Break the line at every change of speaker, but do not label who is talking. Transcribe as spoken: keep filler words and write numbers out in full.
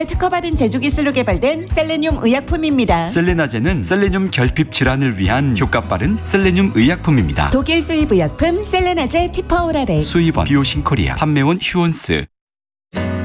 특허받은 제조 기술로 개발된 셀레늄 의약품입니다.
셀레나제는 셀레늄 결핍 질환을 위한 효과 빠른 셀레늄 의약품입니다.
독일 수입 의약품 셀레나제 티퍼오랄에
수입원 비오신코리아, 판매원 휴온스.